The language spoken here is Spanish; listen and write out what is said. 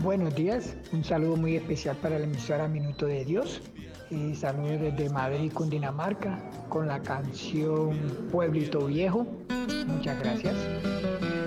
Buenos días, un saludo muy especial para la emisora Minuto de Dios. Y saludos desde Madrid, Cundinamarca, con la canción Pueblito Viejo. Muchas gracias.